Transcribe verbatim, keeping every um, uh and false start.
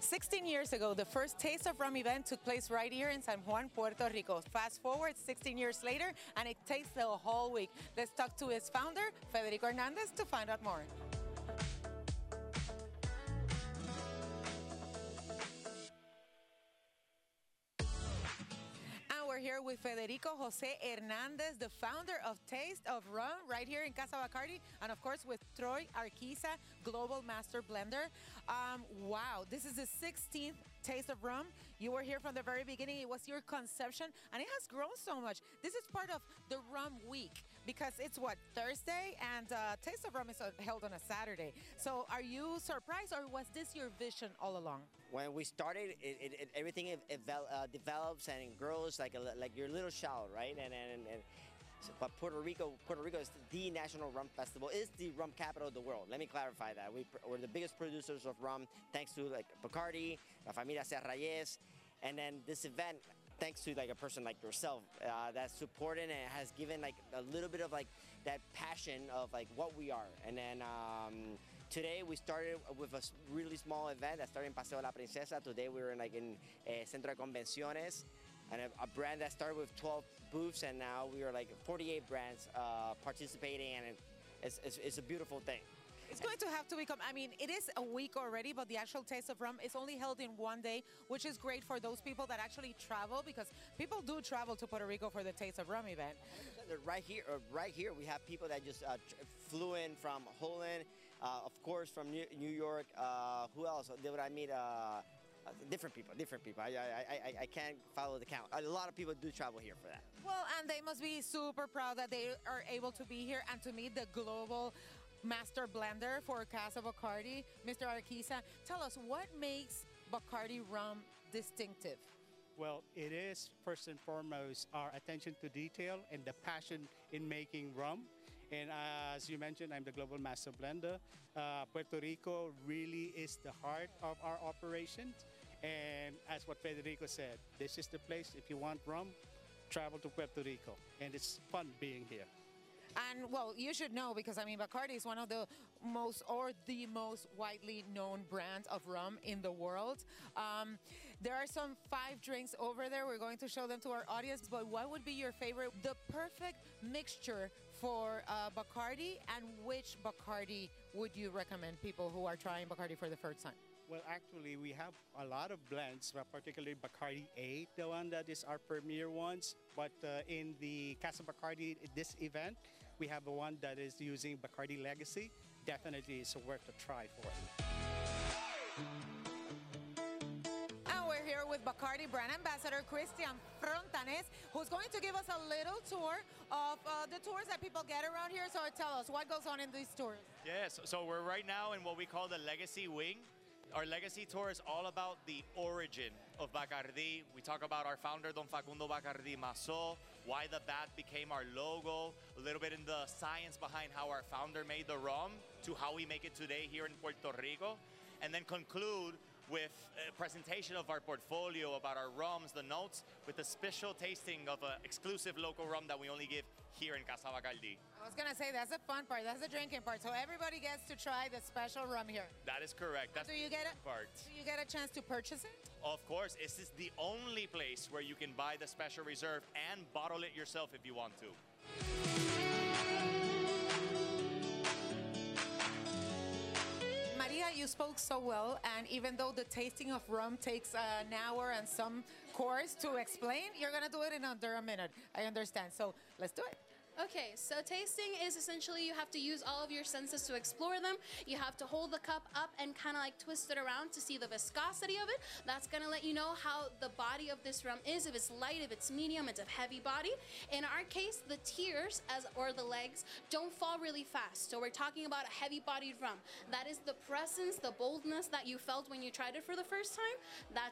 sixteen years ago, the first Taste of Rum event took place right here in San Juan, Puerto Rico. Fast forward sixteen years later, and it takes the whole week. Let's talk to its founder, Federico Hernandez, to find out more. We're here with Federico Jose Hernandez, the founder of Taste of Rum, right here in Casa Bacardi, and of course with Troy Arquiza, Global Master Blender. Um, wow, this is the sixteenth Taste of Rum. You were here from the very beginning. It was your conception, and it has grown so much. This is part of the Rum Week because it's what, Thursday, and uh, Taste of Rum is held on a Saturday. So are you surprised, or was this your vision all along? When we started, it, it, it, everything it, it, uh, develops and grows like a, like your little child, right? And and, and so, but Puerto Rico, Puerto Rico is the national rum festival. It's the rum capital of the world. Let me clarify that. We, we're the biggest producers of rum, thanks to like Bacardi, La Familia Serrayes, and then this event, thanks to like a person like yourself uh, that's supported and has given like a little bit of like that passion of like what we are. And then um, today we started with a really small event that started in Paseo La Princesa. Today we were in, like in uh, Centro de Convenciones, and a, a brand that started with twelve booths, and now we are like forty-eight brands uh, participating, and it, it's, it's, it's a beautiful thing. It's going to have to become, I mean, it is a week already, but the actual Taste of Rum is only held in one day, which is great for those people that actually travel, because people do travel to Puerto Rico for the Taste of Rum event. Right here, right here, we have people that just uh, flew in from Holland, uh, of course, from New, New York. Uh, who else did I meet? Uh, different people, different people. I, I, I, I can't follow the count. A lot of people do travel here for that. Well, and they must be super proud that they are able to be here and to meet the global Master Blender for Casa Bacardi, Mister Arquiza. Tell us, what makes Bacardi rum distinctive? Well, it is first and foremost our attention to detail and the passion in making rum. And uh, as you mentioned, I'm the Global Master Blender. Uh, Puerto Rico really is the heart of our operations. And as what Federico said, this is the place. If you want rum, travel to Puerto Rico. And it's fun being here. And, well, you should know, because, I mean, Bacardi is one of the most, or the most widely known brands of rum in the world. Um, there are some five drinks over there. We're going to show them to our audience, but what would be your favorite, the perfect mixture for uh, Bacardi, and which Bacardi would you recommend people who are trying Bacardi for the first time? Well, actually, we have a lot of blends, particularly Bacardi eight, the one that is our premier ones. But uh, in the Casa Bacardi, this event, we have the one that is using Bacardi Legacy. Definitely it's worth a try for it. And we're here with Bacardi brand ambassador Christian Frontanes, who's going to give us a little tour of uh, the tours that people get around here. So tell us, what goes on in these tours? Yes, so we're right now in what we call the Legacy Wing. Our Legacy Tour is all about the origin of Bacardi. We talk about our founder, Don Facundo Bacardi Massó, why the bat became our logo, a little bit in the science behind how our founder made the rum to how we make it today here in Puerto Rico, and then conclude with a presentation of our portfolio, about our rums, the notes, with a special tasting of an exclusive local rum that we only give here in Casa Bacardi. I was gonna say, that's the fun part, that's the drinking part, so everybody gets to try the special rum here. That is correct. That's do you get a, part. Do you get a chance to purchase it? Of course, this is the only place where you can buy the special reserve and bottle it yourself if you want to. Maria, you spoke so well, and even though the tasting of rum takes uh, an hour and some course to explain, you're gonna do it in under a minute. I understand, so let's do it. Okay, so tasting is essentially you have to use all of your senses to explore them. You have to hold the cup up and kind of like twist it around to see the viscosity of it. That's gonna let you know how the body of this rum is, if it's light, if it's medium, it's a heavy body. In our case, the tiers, as or the legs, don't fall really fast. So we're talking about a heavy-bodied rum. That is the presence, the boldness that you felt when you tried it for the first time. That's